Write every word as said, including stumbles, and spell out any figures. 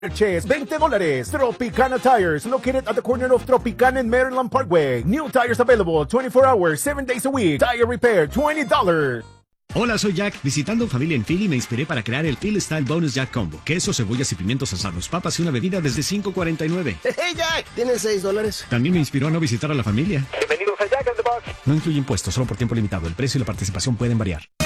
Chase, veinte dólares. Tropicana Tires, located at the corner of Tropicana and Maryland Parkway. New tires available twenty-four hours, seven days a week. Tire repair, twenty dollars. Hola, soy Jack. Visitando familia en Philly me inspiré para crear el Philly Style Bonus Jack Combo. Queso, cebollas y pimientos asados, papas y una bebida desde cinco cuarenta y nueve. ¡Hey, Jack! ¿Tienes seis dólares? También me inspiró a no visitar a la familia. Bienvenidos a Jack in the Box. No incluye impuestos, solo por tiempo limitado. El precio y la participación pueden variar.